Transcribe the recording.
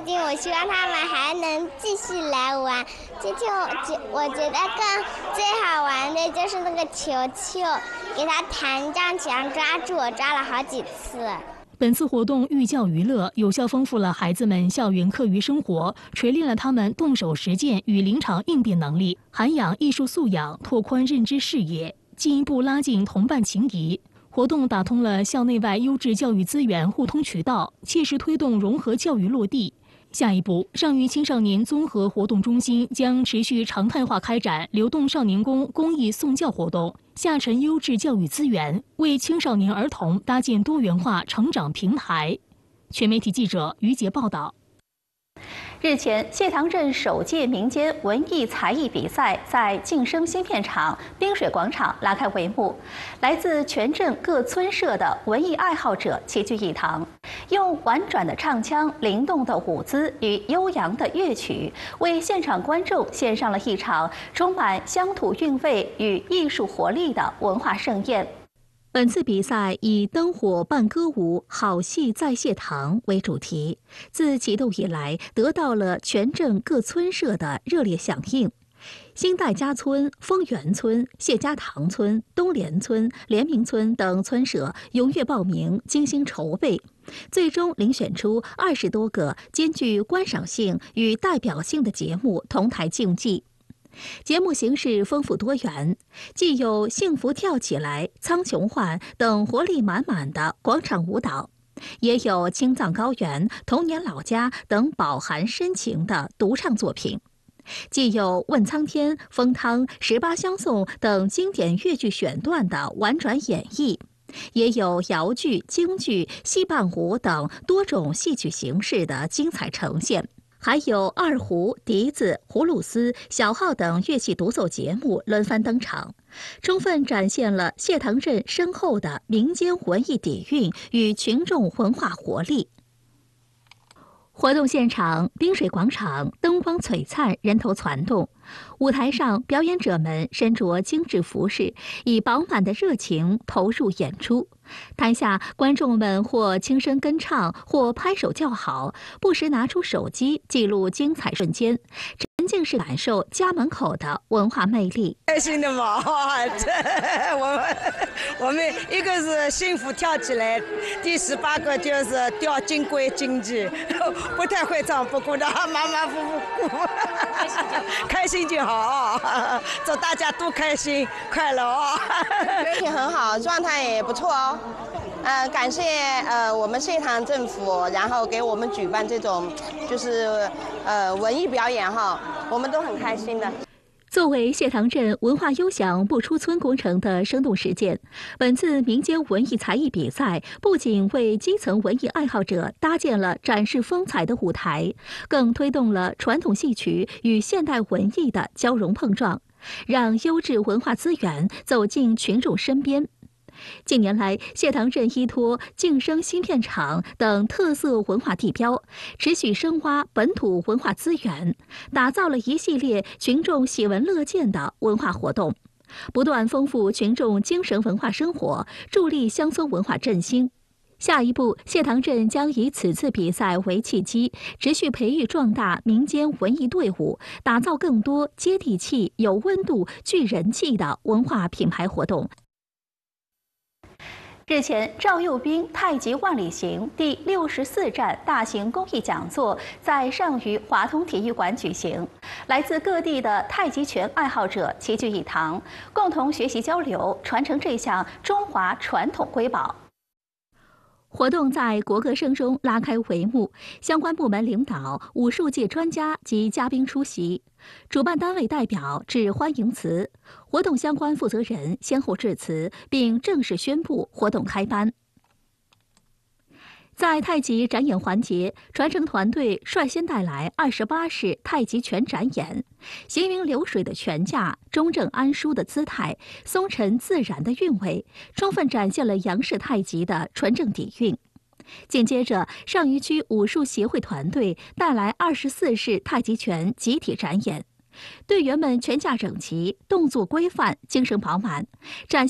近我希望他们还能继续来玩。最近我觉得最好玩的就是那个球球，给它弹上墙抓住，我抓了好几次。 本次活动寓教于乐，有效丰富了孩子们校园课余生活，锤炼了他们动手实践与临场应变能力，涵养艺术素养，拓宽认知视野，进一步拉近同伴情谊。活动打通了校内外优质教育资源互通渠道，切实推动融合教育落地。下一步，上虞青少年综合活动中心将持续常态化开展流动少年宫公益送教活动，下沉优质教育资源，为青少年儿童搭建多元化成长平台。全媒体记者于杰报道。 日前，谢塘镇首届民间文艺才艺比赛在晋升新片场滨水广场拉开帷幕。来自全镇各村社的文艺爱好者齐聚一堂，用婉转的唱腔、灵动的舞姿与悠扬的乐曲，为现场观众献上了一场充满乡土韵味与艺术活力的文化盛宴。本次比赛以灯火伴歌舞，好戏在谢塘为主题，自启动以来，得到了全镇各村社的热烈响应。新戴家村、丰源村、谢家塘村、东联村、联明村等村社踊跃报名，精心筹备，最终遴选出20多个兼具观赏性与代表性的节目同台竞技。节目形式丰富多元，既有幸福跳起来、苍穹幻等活力满满的广场舞蹈，也有青藏高原、童年老家等饱含深情的独唱作品，既有问苍天、风汤、18相送等经典粤剧选段的婉转演绎，也有瑶剧、京剧、戏伴舞等多种戏曲形式的精彩呈现。还有二胡、笛子、葫芦丝、小号等乐器独奏节目轮番登场，充分展现了谢塘镇深厚的民间文艺底蕴与群众文化活力。活动现场，滨水广场灯光璀璨，人头攒动。舞台上，表演者们身着精致服饰，以饱满的热情投入演出。台下，观众们或轻声跟唱，或拍手叫好，不时拿出手机记录精彩瞬间，沉浸式感受家门口的文化魅力。 开心的嘛，我们一个是幸福跳起来，第18个就是跳金龟京剧，不太会唱，不过呢马马虎虎，开心就好，祝大家都开心快乐哦。 身体很好，状态也不错哦。感谢我们谢塘政府，然后给我们举办这种就是文艺表演哈，我们都很开心的。 作为谢塘镇文化优享不出村工程的生动实践，本次民间文艺才艺比赛不仅为基层文艺爱好者搭建了展示风采的舞台，更推动了传统戏曲与现代文艺的交融碰撞，让优质文化资源走进群众身边。近年来，谢塘镇依托晋升新片场等特色文化地标，持续深挖本土文化资源，打造了一系列群众喜闻乐见的文化活动，不断丰富群众精神文化生活，助力乡村文化振兴。下一步，谢塘镇将以此次比赛为契机，持续培育壮大民间文艺队伍，打造更多接地气、有温度、具人气的文化品牌活动。日前，赵幼斌太极万里行第64站大型公益讲座在上虞华通体育馆举行，来自各地的太极拳爱好者齐聚一堂，共同学习交流，传承这项中华传统瑰宝。活动在国歌声中拉开帷幕，相关部门领导、武术界专家及嘉宾出席，主办单位代表致欢迎词，活动相关负责人先后致辞，并正式宣布活动开班。在太极展演环节，传承团队率先带来28式太极拳展演，行云流水的拳架，中正安舒的姿态，松沉自然的韵味，充分展现了杨氏太极的纯正底蕴。紧接着，上虞区武术协会团队带来24式太极拳集体展演，队员们拳架整齐，动作规范，精神饱满，展现